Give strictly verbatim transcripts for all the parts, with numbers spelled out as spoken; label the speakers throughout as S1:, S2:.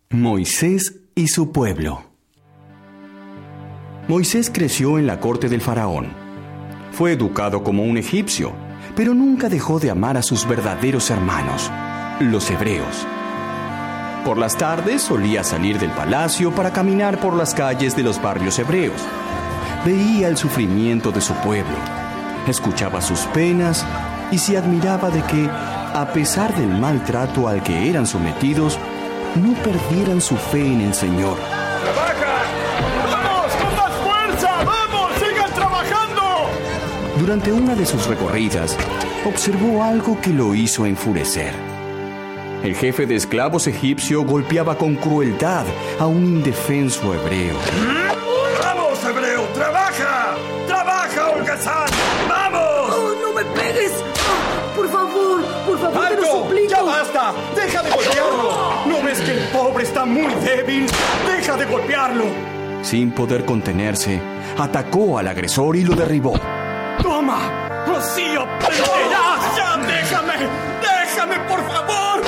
S1: Moisés y su pueblo. Moisés creció en la corte del faraón. Fue educado como un egipcio, pero nunca dejó de amar a sus verdaderos hermanos, los hebreos. Por las tardes solía salir del palacio para caminar por las calles de los barrios hebreos. Veía el sufrimiento de su pueblo, escuchaba sus penas y se admiraba de que, a pesar del maltrato al que eran sometidos, no perdieran su fe en el Señor.
S2: ¡Trabaja! ¡Vamos, con más fuerza! ¡Vamos, sigan trabajando!
S1: Durante una de sus recorridas, observó algo que lo hizo enfurecer. El jefe de esclavos egipcio golpeaba con crueldad a un indefenso hebreo.
S2: ¡Vamos, hebreo! ¡Trabaja! ¡Trabaja, holgazán! ¡Vamos!
S3: ¡Oh, no me pegues! Oh, por favor, por favor, te lo
S2: ¡Alto!
S3: suplico.
S2: ¡Ya basta! ¡Deja de golpearlo! ¿No ves que el pobre está muy débil? ¡Deja de golpearlo!
S1: Sin poder contenerse, atacó al agresor y lo derribó.
S2: ¡Toma! ¡Así aprenderás! ¡Ya déjame! ¡Déjame, por favor!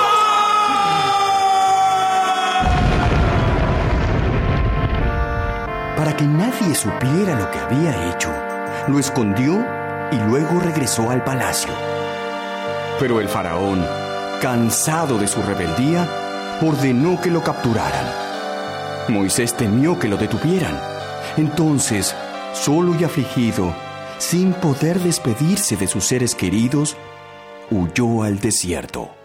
S1: Para que nadie supiera lo que había hecho, lo escondió y luego regresó al palacio. Pero el faraón, cansado de su rebeldía, ordenó que lo capturaran. Moisés temió que lo detuvieran. Entonces, solo y afligido, sin poder despedirse de sus seres queridos, huyó al desierto.